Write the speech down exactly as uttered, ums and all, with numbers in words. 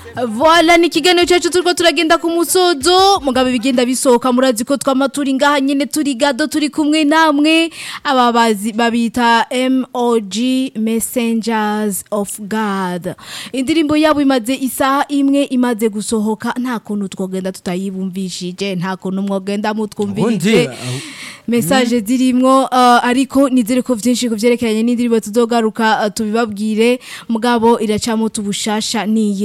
Voilà ni kiganiro cyacu turiko turagenda ku musozo mugabe bigenda bisohoka murazi ko twama turi ngaha nyene turi gado turi kumwe namwe ababazi babita M O G Messengers of God. Indirimbo yabo imaze isaha imwe imaze gusohoka nta kuntu twogenda tutayibumvishije nta kuntu mwogenda mutwumvirije message zirimwo uh, ariko nizere ko vyinshi kuvyerekeranye n'indirimbo tuzogaruka uh, tubibabwire mugabo iracamo tubushasha niye